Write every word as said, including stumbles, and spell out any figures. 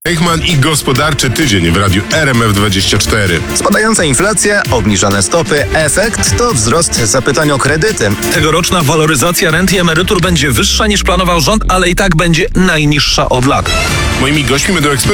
Eichmann i gospodarczy tydzień w radiu R M F dwadzieścia cztery. Spadająca inflacja, obniżane stopy, efekt to wzrost zapytań o kredyty. Tegoroczna waloryzacja rent i emerytur będzie wyższa niż planował rząd, ale i tak będzie najniższa od lat. Moimi gośćmi będą eksperci